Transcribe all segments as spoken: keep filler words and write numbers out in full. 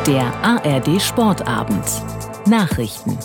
Der A R D Sportabend. Nachrichten.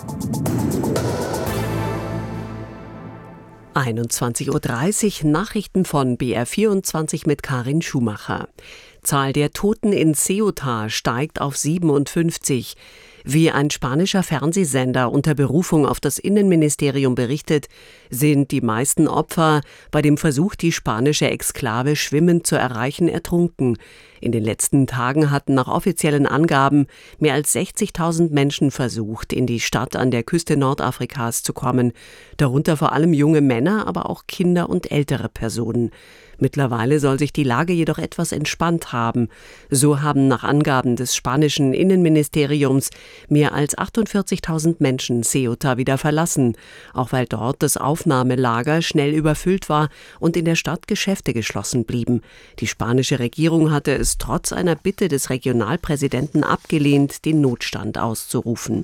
einundzwanzig Uhr dreißig, Nachrichten von B R vierundzwanzig mit Karin Schumacher. Zahl der Toten in Ceuta steigt auf siebenundfünfzig. Wie ein spanischer Fernsehsender unter Berufung auf das Innenministerium berichtet, sind die meisten Opfer bei dem Versuch, die spanische Exklave schwimmend zu erreichen, ertrunken. In den letzten Tagen hatten nach offiziellen Angaben mehr als sechzigtausend Menschen versucht, in die Stadt an der Küste Nordafrikas zu kommen, darunter vor allem junge Männer, aber auch Kinder und ältere Personen. Mittlerweile soll sich die Lage jedoch etwas entspannt haben. So haben nach Angaben des spanischen Innenministeriums mehr als achtundvierzigtausend Menschen Ceuta wieder verlassen, auch weil dort das Aufnahmelager schnell überfüllt war und in der Stadt Geschäfte geschlossen blieben. Die spanische Regierung hatte es trotz einer Bitte des Regionalpräsidenten abgelehnt, den Notstand auszurufen.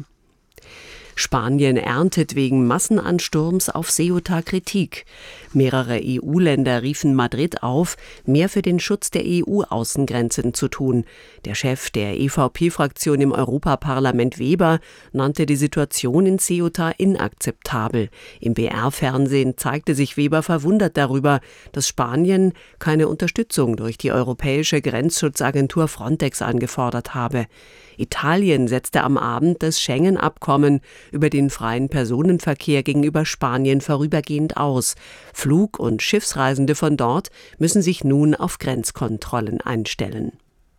Spanien erntet wegen Massenansturms auf Ceuta Kritik. Mehrere E U-Länder riefen Madrid auf, mehr für den Schutz der E U-Außengrenzen zu tun. Der Chef der E V P-Fraktion im Europaparlament Weber nannte die Situation in Ceuta inakzeptabel. Im B R-Fernsehen zeigte sich Weber verwundert darüber, dass Spanien keine Unterstützung durch die europäische Grenzschutzagentur Frontex angefordert habe. Italien setzte am Abend das Schengen-Abkommen über den freien Personenverkehr gegenüber Spanien vorübergehend aus. Flug- und Schiffsreisende von dort müssen sich nun auf Grenzkontrollen einstellen.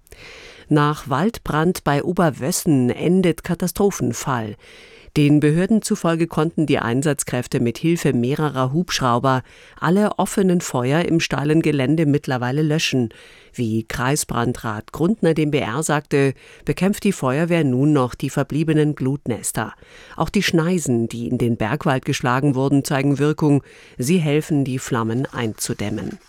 Nach Waldbrand bei Oberwössen endet Katastrophenfall. Den Behörden zufolge konnten die Einsatzkräfte mit Hilfe mehrerer Hubschrauber alle offenen Feuer im steilen Gelände mittlerweile löschen. Wie Kreisbrandrat Grundner dem B R sagte, bekämpft die Feuerwehr nun noch die verbliebenen Glutnester. Auch die Schneisen, die in den Bergwald geschlagen wurden, zeigen Wirkung. Sie helfen, die Flammen einzudämmen.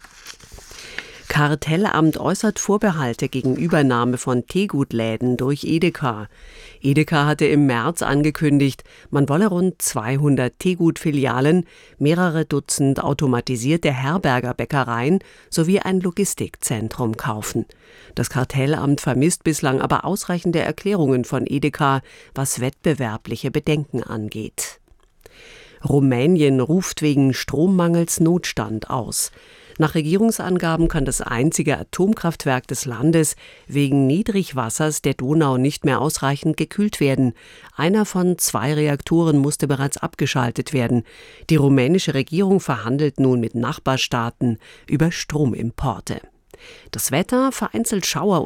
Kartellamt äußert Vorbehalte gegen Übernahme von Teegut-Läden durch Edeka. Edeka hatte im März angekündigt, man wolle rund zweihundert Teegut-Filialen, mehrere Dutzend automatisierte Herberger-Bäckereien sowie ein Logistikzentrum kaufen. Das Kartellamt vermisst bislang aber ausreichende Erklärungen von Edeka, was wettbewerbliche Bedenken angeht. Rumänien ruft wegen Strommangels Notstand aus. Nach Regierungsangaben kann das einzige Atomkraftwerk des Landes wegen Niedrigwassers der Donau nicht mehr ausreichend gekühlt werden. Einer von zwei Reaktoren musste bereits abgeschaltet werden. Die rumänische Regierung verhandelt nun mit Nachbarstaaten über Stromimporte. Das Wetter, vereinzelt Schauer